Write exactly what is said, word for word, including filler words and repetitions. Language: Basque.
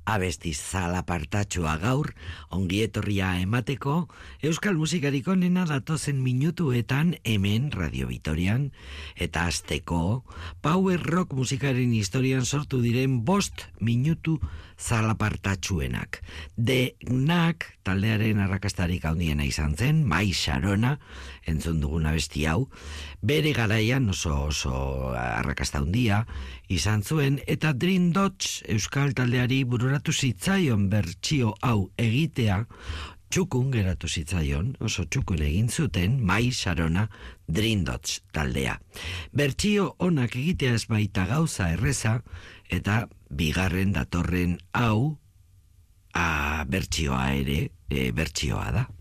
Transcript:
abesti zalapartatxua gaur, ongietorria emateko, euskal musikarik onena datozen minutuetan hemen Radio Vitorian, eta azteko, power rock musikaren historian sortu diren bost minutu zalapartatxuenak. De Knack taldearen arrakastarik handiena izan zen, Mai Sharona, entzun dugun abesti hau, bere garaian oso oso arrakasta handia izan zuen, eta Dream Dodge euskal taldeari bururatu zitzaion bertsio hau egitea, txukun geratu zitzaion, oso txukun egin zuten Mai Sharona Dream Dodge taldea. Bertsio onak egitea ez baita gauza erreza, eta bigarren datorren hau a bertsioa ere e, bertsioa da.